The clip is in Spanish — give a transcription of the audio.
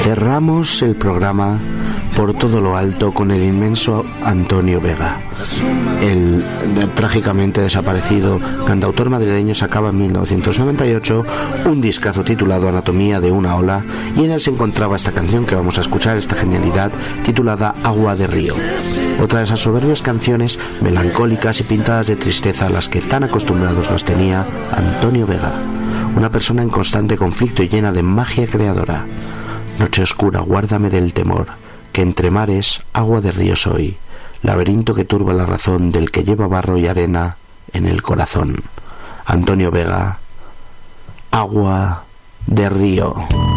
Cerramos el programa por todo lo alto con el inmenso Antonio Vega. El trágicamente desaparecido cantautor madrileño sacaba en 1998 un discazo titulado Anatomía de una ola, y en él se encontraba esta canción que vamos a escuchar, esta genialidad titulada Agua de río. Otra de esas soberbias canciones melancólicas y pintadas de tristeza a las que tan acostumbrados nos tenía Antonio Vega, una persona en constante conflicto y llena de magia creadora. Noche oscura, guárdame del temor, que entre mares agua de río soy, laberinto que turba la razón del que lleva barro y arena en el corazón. Antonio Vega, Agua de río.